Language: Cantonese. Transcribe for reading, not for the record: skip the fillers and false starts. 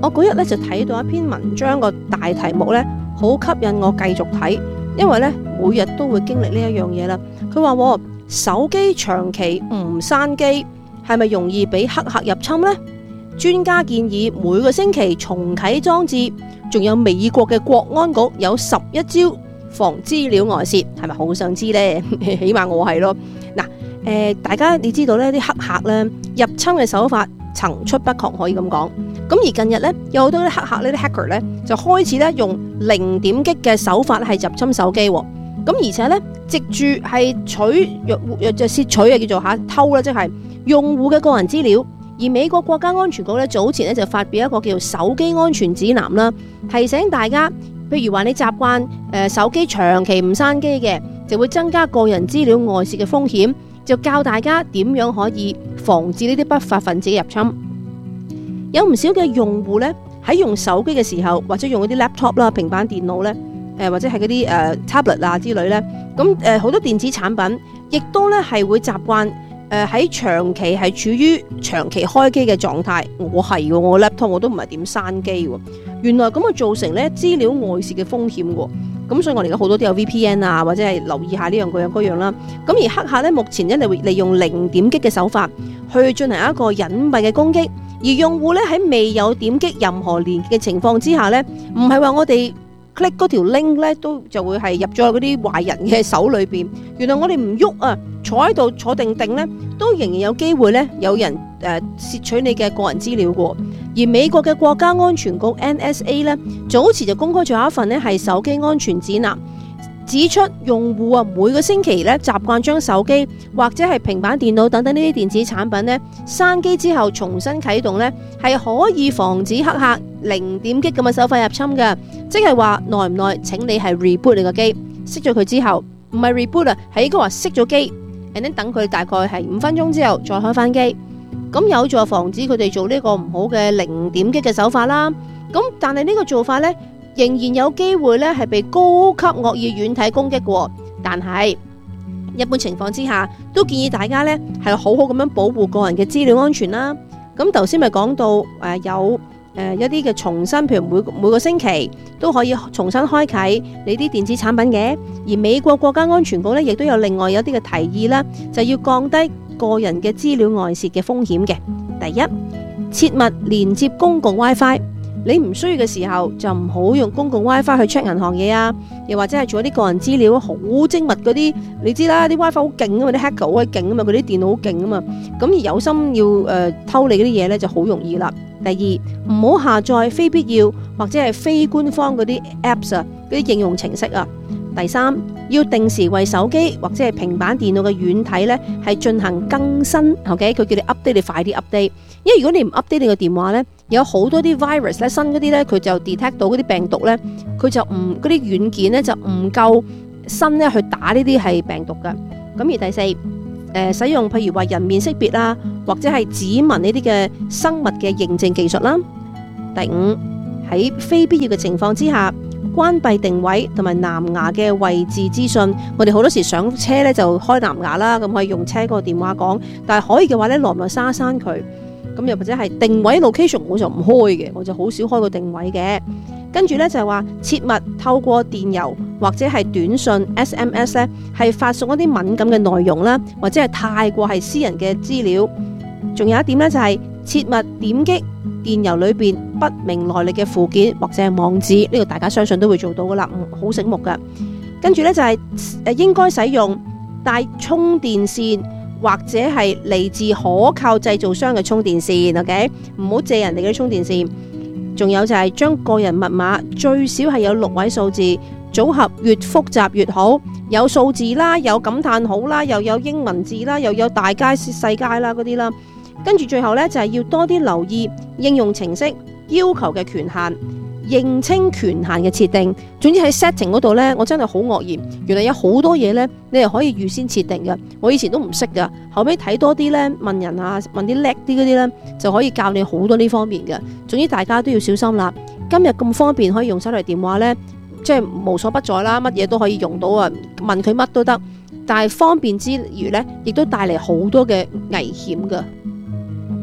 我嗰日咧就睇到一篇文章，個大題目咧好吸引我繼續睇，因為咧每日都會經歷呢一樣嘢啦。佢話手機長期唔閂機係咪容易俾黑客入侵呢？專家建議每個星期重啟裝置，仲有美國嘅國安局有11招防資料外泄，係咪好想知呢？起碼我係咯。嗱，大家你知道呢啲黑客咧入侵嘅手法層出不窮，可以咁講。咁而近日咧有好多啲黑客呢啲 hacker 咧就開始咧用零點擊嘅手法係入侵手機，咁而且咧藉住係竊取啊，叫做偷啦，即係用戶嘅個人資料。而美國國家安全局咧早前咧就發表一個叫做手機安全指南啦，提醒大家，譬如話你習慣手機長期唔閂機嘅，就會增加個人資料外泄嘅風險，就教大家點樣可以防止呢啲不法分子嘅入侵。有唔少嘅用戶咧喺用手機嘅時候，或者用嗰啲 laptop 啦、平板電腦咧，或者係嗰啲tablet 啊之類咧，咁好多電子產品亦都咧係會習慣喺長期係處於長期開機嘅狀態。我 laptop 我都唔係點閂機喎，原來咁啊造成咧資料外泄嘅風險喎。咁所以我哋而家好多都有 VPN 啊，或者係留意下呢樣嗰樣啦。咁而黑客咧目前咧會利用零點擊嘅手法去進行一個隱蔽嘅攻擊，而用戶咧喺未有點擊任何連結嘅情況之下咧，唔係話我哋 click 嗰條 link 咧都就會係入咗嗰啲壞人嘅手裏邊。原來我哋唔喐啊，坐喺度坐定定咧，都仍然有機會咧有人竊取你嘅個人資料嘅。而美國嘅國家安全局 NSA 咧早前就公開咗一份咧係手機安全指南，指出用戶啊每個星期咧習慣將手機或者係平板電腦等等呢啲電子產品咧閂機之後重新啟動咧，係可以防止黑客零點擊咁嘅手法入侵嘅。即係話耐唔耐請你係 reboot 你個機，熄咗佢之後，唔係 reboot 啊，係應該話熄咗機，然後等佢大概係5分鐘之後再開翻機，咁有助防止佢哋做呢個唔好嘅零點擊嘅手法啦。咁但係呢個做法呢，仍然有機會呢係被高級惡意軟體攻擊嘅。但係一般情況之下，都建議大家呢係好好咁樣保護個人嘅資料安全啦。咁頭先咪講到有一啲嘅重新，譬如每個星期都可以重新開啟你啲電子產品嘅。而美國國家安全局呢，亦都有另外有啲嘅提議啦，就要降低個人嘅資料外泄嘅風險嘅。第一，切勿連接公共 WiFi。你唔需要嘅時候就唔好用公共 WiFi 去 check 銀行嘢啊，又或者係做一啲個人資料好精密嗰啲，你知啦，啲 WiFi 好勁啊嘛，啲 hacker 好鬼勁啊嘛，佢啲電腦好勁啊嘛，咁而有心要偷你嗰啲嘢咧就好容易啦。第二，唔好下載非必要或者係非官方嗰啲 apps 啊，嗰啲應用程式啊。第三，要定時為手機或者係平板電腦嘅軟體咧係進行更新 ，OK？ 佢叫你 update， 你快啲 update， 因為如果你唔 update 你個電話咧，有好多啲 virus 咧，新嗰啲咧佢就 detect 到嗰啲病毒咧，佢就唔嗰啲軟件咧就唔夠新咧去打呢啲係病毒㗎。咁而第四，使用譬如話人面識別啦，或者係指紋呢啲嘅生物嘅認證技術啦。第五，喺非必要嘅情況之下，關閉定位同埋藍牙嘅位置資訊。我哋好多時上車咧就開藍牙啦，咁可以用車嗰個電話講，但係可以嘅話咧，耐唔耐刪佢。咁又或者係定位 location， 我就唔開嘅，我就好少開個定位嘅。跟住咧就係話，切勿透過電郵或者係短信 SMS 咧，係發送一啲敏感嘅內容啦，或者係太過係私人嘅資料。仲有一點咧就係，切勿點擊電郵裏邊不明來歷嘅附件或者係網址，呢個大家相信都會做到噶啦，好醒目噶。跟住咧就係應該使用帶充電線或者係嚟自可靠製造商嘅充電線 ，OK？ 唔好借人哋嘅充電線。仲有就係將個人密碼最少係有6位數字，組合越複雜越好，有數字啦，有感嘆號啦，又有英文字啦，又有大街細街啦嗰啲啦。跟住最後呢，就係要多啲留意應用程式要求嘅權限，認清權限嘅設定。總之喺 setting 嗰度呢，我真係好愕然，原來有好多嘢呢，你係可以預先設定嘅。我以前都唔識噶，後尾睇多啲呢，問人啊，問啲叻啲嗰啲呢，就可以教你好多呢方面嘅。總之大家都要小心啦。今日咁方便可以用手提電話呢，即係無所不在啦，乜嘢都可以用到啊，問佢乜都得。但係方便之餘呢，亦都帶嚟好多嘅危險噶。